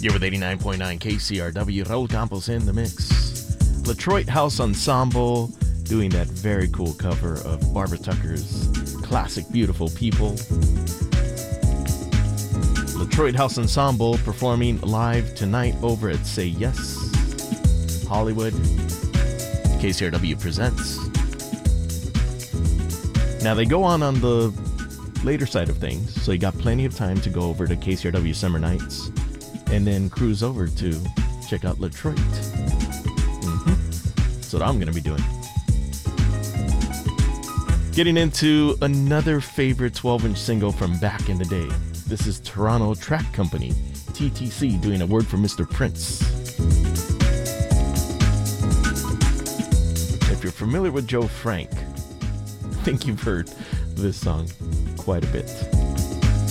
You're with 89.9 KCRW. Raul Campos in the mix. Detroit House Ensemble doing that very cool cover of Barbara Tucker's classic Beautiful People. Detroit House Ensemble performing live tonight over at Say Yes Hollywood. KCRW presents. Now they go on the later side of things, so you got plenty of time to go over to KCRW Summer Nights and then cruise over to check out Detroit. That's what I'm going to be doing. Getting into another favorite 12-inch single from back in the day. This is Toronto Track Company, TTC, doing a word for Mr. Prince. If you're familiar with Joe Frank, I think you've heard this song quite a bit.